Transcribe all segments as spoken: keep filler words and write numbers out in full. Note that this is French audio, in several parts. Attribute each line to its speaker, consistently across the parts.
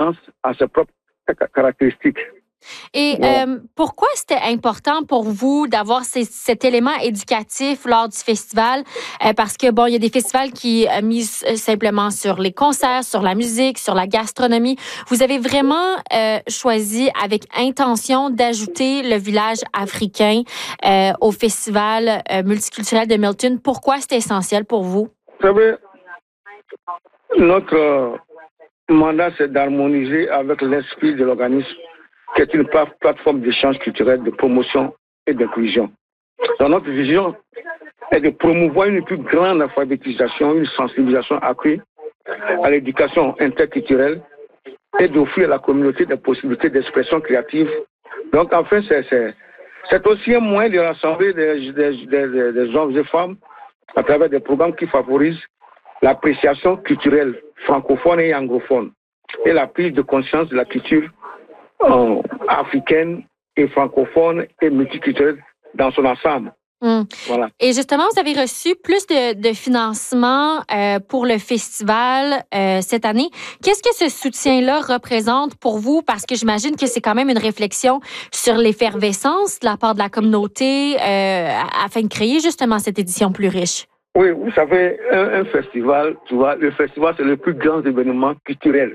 Speaker 1: appartenance à ses propres caractéristiques.
Speaker 2: Et
Speaker 1: Voilà.
Speaker 2: euh, pourquoi c'était important pour vous d'avoir ces, cet élément éducatif lors du festival? Euh, parce que, bon, il y a des festivals qui euh, misent simplement sur les concerts, sur la musique, sur la gastronomie. Vous avez vraiment euh, choisi avec intention d'ajouter le village africain euh, au festival euh, multiculturel de Milton. Pourquoi c'était essentiel pour vous?
Speaker 1: Vous savez, notre euh, mandat, c'est d'harmoniser avec l'esprit de l'organisme, qui est une pla- plateforme d'échange culturel, de promotion et d'inclusion. Dans notre vision est de promouvoir une plus grande alphabétisation, une sensibilisation accrue à l'éducation interculturelle et d'offrir à la communauté des possibilités d'expression créative. Donc, en fait, c'est, c'est, c'est aussi un moyen de rassembler des, des, des, des hommes et femmes à travers des programmes qui favorisent l'appréciation culturelle francophone et anglophone et la prise de conscience de la culture euh, africaine et francophone et multiculturelle dans son ensemble.
Speaker 2: Hum.
Speaker 1: Voilà.
Speaker 2: Et justement, vous avez reçu plus de, de financement euh, pour le festival euh, cette année. Qu'est-ce que ce soutien-là représente pour vous? Parce que j'imagine que c'est quand même une réflexion sur l'effervescence de la part de la communauté euh, afin de créer justement cette édition plus riche.
Speaker 1: Oui, vous savez, un, un festival, tu vois, le festival, c'est le plus grand événement culturel.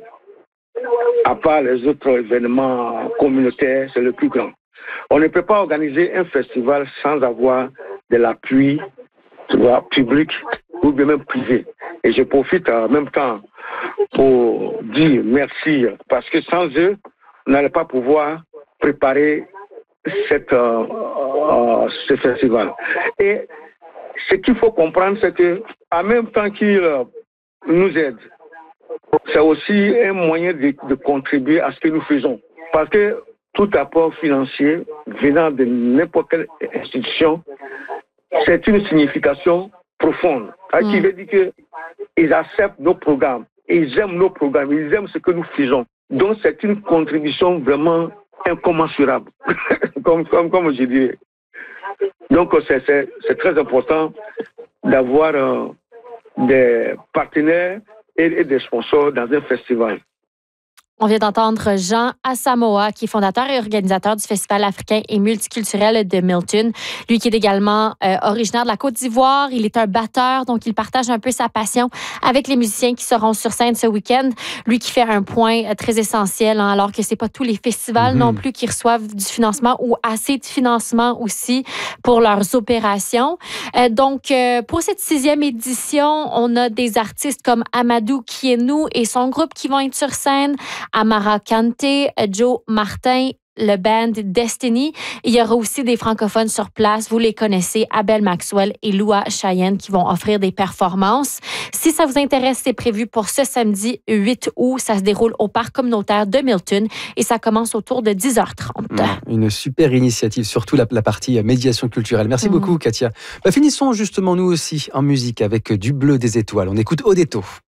Speaker 1: À part les autres événements communautaires, c'est le plus grand. On ne peut pas organiser un festival sans avoir de l'appui, tu vois, public ou bien même privé. Et je profite en même temps pour dire merci, parce que sans eux, on n'allait pas pouvoir préparer cette, euh, euh, ce festival. Et ce qu'il faut comprendre, c'est que en même temps qu'ils euh, nous aident, c'est aussi un moyen de, de contribuer à ce que nous faisons. Parce que tout apport financier venant de n'importe quelle institution, c'est une signification profonde. Mmh. Qui veut dire qu'ils acceptent nos programmes, ils aiment nos programmes, ils aiment ce que nous faisons. Donc c'est une contribution vraiment incommensurable, comme, comme, comme je dirais. Donc c'est, c'est, c'est très important d'avoir euh, des partenaires et, et des sponsors dans un festival.
Speaker 2: On vient d'entendre Jean Asamoah, qui est fondateur et organisateur du Festival africain et multiculturel de Milton. Lui qui est également euh, originaire de la Côte d'Ivoire. Il est un batteur, donc il partage un peu sa passion avec les musiciens qui seront sur scène ce week-end. Lui qui fait un point euh, très essentiel, hein, alors que c'est pas tous les festivals mm-hmm. non plus qui reçoivent du financement ou assez de financement aussi pour leurs opérations. Euh, donc, euh, pour cette sixième édition, on a des artistes comme Amadou Kienou et son groupe qui vont être sur scène. Amara Kante, Joe Martin, le band Destiny. Il y aura aussi des francophones sur place. Vous les connaissez, Abel Maxwell et Loua Cheyenne qui vont offrir des performances. Si ça vous intéresse, c'est prévu pour ce samedi huit août. Ça se déroule au parc communautaire de Milton et ça commence autour de dix heures trente.
Speaker 3: Une super initiative, surtout la, la partie médiation culturelle. Merci mmh. beaucoup, Katia. Bah, finissons justement nous aussi en musique avec du Bleu des étoiles. On écoute Odetto.